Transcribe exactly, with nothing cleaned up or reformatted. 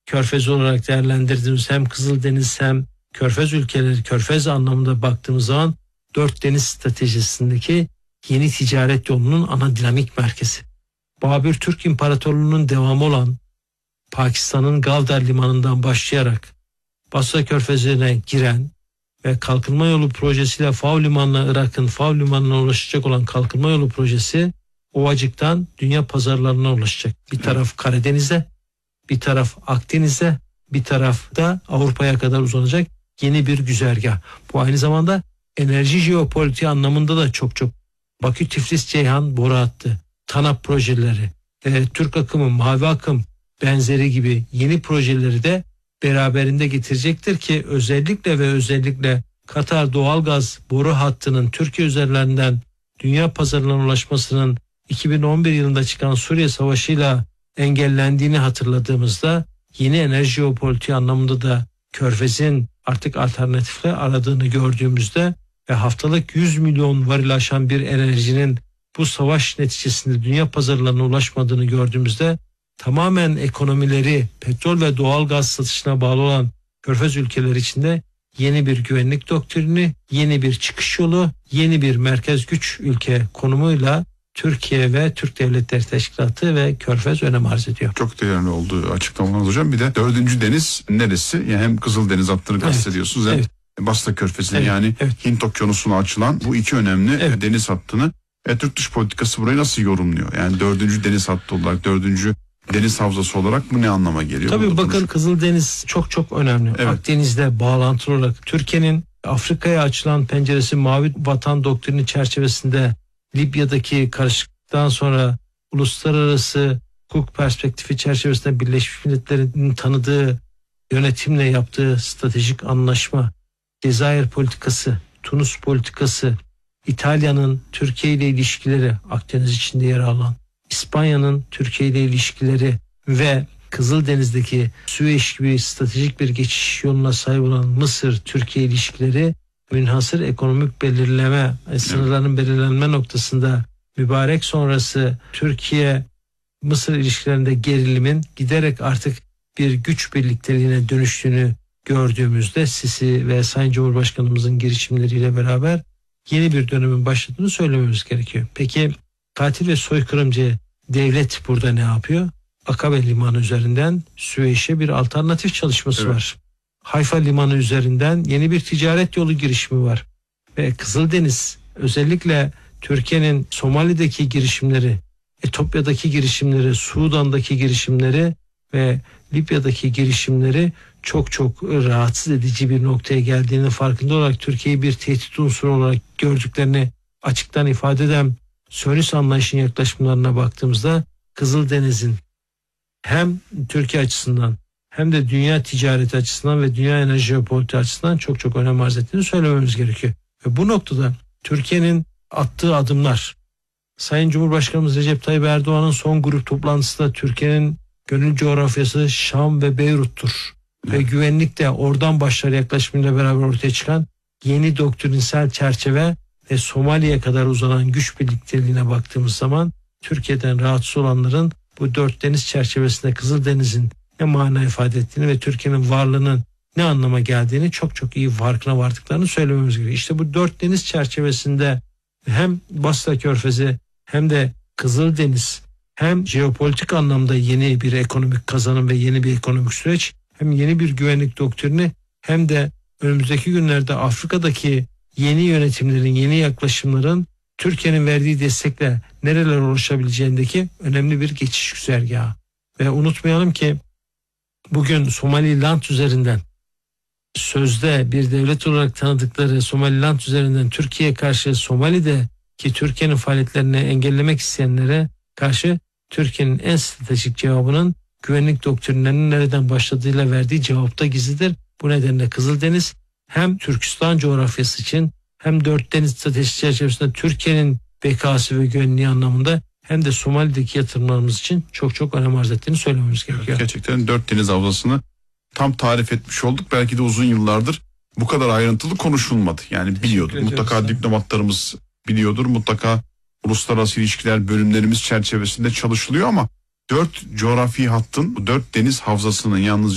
körfez olarak değerlendirdiğimiz hem Kızıldeniz hem körfez ülkeleri, körfez anlamında baktığımız zaman dört deniz stratejisindeki yeni ticaret yolunun ana dinamik merkezi. Babür Türk İmparatorluğu'nun devamı olan Pakistan'ın Gavdar Limanı'ndan başlayarak Basra Körfezi'ne giren ve kalkınma yolu projesiyle Fav Limanı'na, Irak'ın Fav Limanı'na ulaşacak olan kalkınma yolu projesi Ovacık'tan dünya pazarlarına ulaşacak. Bir taraf Karadeniz'e, bir taraf Akdeniz'e, bir taraf da Avrupa'ya kadar uzanacak yeni bir güzergah. Bu aynı zamanda enerji jeopolitiği anlamında da çok çok Bakü Tiflis Ceyhan boru hattı, TANAP projeleri, e, Türk akımı, Mavi akım benzeri gibi yeni projeleri de beraberinde getirecektir ki özellikle ve özellikle Katar doğalgaz boru hattının Türkiye üzerinden dünya pazarına ulaşmasının iki bin on bir yılında çıkan Suriye Savaşı'yla engellendiğini hatırladığımızda yeni enerji jeopolitiği anlamında da Körfez'in artık alternatifler aradığını gördüğümüzde ve haftalık yüz milyon varil aşan bir enerjinin bu savaş neticesinde dünya pazarlarına ulaşmadığını gördüğümüzde tamamen ekonomileri petrol ve doğal gaz satışına bağlı olan Körfez ülkeleri içinde yeni bir güvenlik doktrini, yeni bir çıkış yolu, yeni bir merkez güç ülke konumuyla Türkiye ve Türk Devletleri Teşkilatı ve Körfez önem arz ediyor. Çok değerli oldu açıklamalarınız hocam. Bir de dördüncü deniz neresi? Yani hem Kızıldeniz hattını kastediyorsunuz hem evet. Basra Körfezi'ne evet. yani evet. Hint Okyanusu'na açılan bu iki önemli evet. deniz hattını e, Türk dış politikası burayı nasıl yorumluyor? Yani dördüncü deniz hattı olarak, dördüncü deniz havzası olarak bu ne anlama geliyor? Tabii bakın konuşuyor. Kızıldeniz çok çok önemli. Evet. Akdeniz'de bağlantılı olarak Türkiye'nin Afrika'ya açılan penceresi Mavi Vatan doktrini çerçevesinde Libya'daki karışıklıktan sonra uluslararası hukuk perspektifi çerçevesinde Birleşmiş Milletler'in tanıdığı yönetimle yaptığı stratejik anlaşma, Cezayir politikası, Tunus politikası, İtalya'nın Türkiye ile ilişkileri, Akdeniz içinde yer alan, İspanya'nın Türkiye ile ilişkileri ve Kızıldeniz'deki Süveyş gibi stratejik bir geçiş yoluna sahip olan Mısır-Türkiye ilişkileri münhasır ekonomik belirleme, sınırların belirlenme noktasında mübarek sonrası Türkiye-Mısır ilişkilerinde gerilimin giderek artık bir güç birlikteliğine dönüştüğünü gördüğümüzde Sisi ve Sayın Cumhurbaşkanımızın girişimleriyle beraber yeni bir dönemin başladığını söylememiz gerekiyor. Peki katil ve soykırımcı devlet burada ne yapıyor? Akabe Limanı üzerinden Süveyş'e bir alternatif çalışması evet. var. Hayfa Limanı üzerinden yeni bir ticaret yolu girişimi var. Ve Kızıldeniz özellikle Türkiye'nin Somali'deki girişimleri, Etiyopya'daki girişimleri, Sudan'daki girişimleri ve Libya'daki girişimleri çok çok rahatsız edici bir noktaya geldiğinin farkında olarak Türkiye'yi bir tehdit unsuru olarak gördüklerini açıktan ifade eden Siyonist anlayışın yaklaşımlarına baktığımızda Kızıldeniz'in hem Türkiye açısından hem de dünya ticareti açısından ve dünya enerji jeopolitiği açısından çok çok önem arz ettiğini söylememiz gerekiyor. Ve bu noktada Türkiye'nin attığı adımlar, Sayın Cumhurbaşkanımız Recep Tayyip Erdoğan'ın son grup toplantısında Türkiye'nin gönül coğrafyası Şam ve Beyrut'tur. Evet. Ve güvenlik de oradan başlar yaklaşımıyla beraber ortaya çıkan yeni doktrinsel çerçeve ve Somali'ye kadar uzanan güç birlikteliğine baktığımız zaman Türkiye'den rahatsız olanların bu dört deniz çerçevesinde Kızıldeniz'in ne mana ifade ettiğini ve Türkiye'nin varlığının ne anlama geldiğini çok çok iyi farkına vardıklarını söylememiz gerekiyor. İşte bu dört deniz çerçevesinde hem Basra Körfezi hem de Kızıldeniz hem jeopolitik anlamda yeni bir ekonomik kazanım ve yeni bir ekonomik süreç hem yeni bir güvenlik doktrini hem de önümüzdeki günlerde Afrika'daki yeni yönetimlerin, yeni yaklaşımların Türkiye'nin verdiği destekle nereler ulaşabileceğindeki önemli bir geçiş güzergahı. Ve unutmayalım ki bugün Somaliland üzerinden sözde bir devlet olarak tanıdıkları Somaliland üzerinden Türkiye'ye karşı Somali'de ki Türkiye'nin faaliyetlerini engellemek isteyenlere karşı Türkiye'nin en stratejik cevabının güvenlik doktrinlerinin nereden başladığıyla verdiği cevapta gizlidir. Bu nedenle Kızıldeniz hem Türkistan coğrafyası için hem dört deniz stratejisi çerçevesinde Türkiye'nin bekası ve güvenliği anlamında hem de Somali'deki yatırımlarımız için çok çok önem arz ettiğini söylememiz gerekiyor. Gerçekten dört deniz havzasını tam tarif etmiş olduk. Belki de uzun yıllardır bu kadar ayrıntılı konuşulmadı. Yani biliyordur. Mutlaka diplomatlarımız biliyordur. Mutlaka uluslararası ilişkiler bölümlerimiz çerçevesinde çalışılıyor ama dört coğrafi hattın, bu dört deniz havzasının yalnızca